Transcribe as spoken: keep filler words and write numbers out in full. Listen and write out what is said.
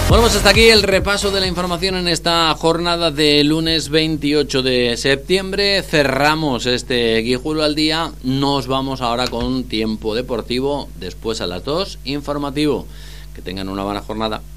Bueno, pues hasta aquí el repaso de la información en esta jornada de lunes veintiocho de septiembre. Cerramos este Guijuelo al día. Nos vamos ahora con tiempo deportivo. Después a las dos, informativo. Que tengan una buena jornada.